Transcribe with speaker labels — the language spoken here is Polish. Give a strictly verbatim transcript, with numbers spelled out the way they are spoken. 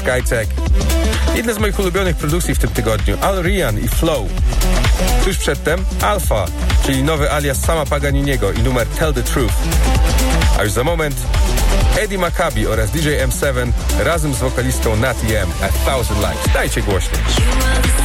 Speaker 1: Skycheck. Jedna z moich ulubionych produkcji w tym tygodniu, Al Ryan i Flow. Tuż przedtem Alpha, czyli nowy alias sama Paganiniego i numer Tell the Truth. A już za moment Eddie Maccabi oraz D J M siedem razem z wokalistą Natty M, A Thousand Lives. Dajcie głośniej.